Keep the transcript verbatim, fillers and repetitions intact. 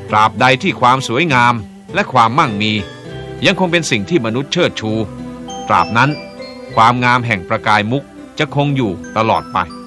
ตราบใดที่ความสวยงามและความมั่งมียังคงเป็นสิ่งที่มนุษย์เชิดชูตราบนั้นความงามแห่งประกายมุกจะคงอยู่ตลอดไป